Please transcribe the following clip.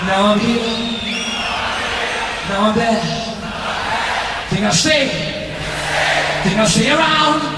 Now I'm here, now I'm there. Think I'll stay around.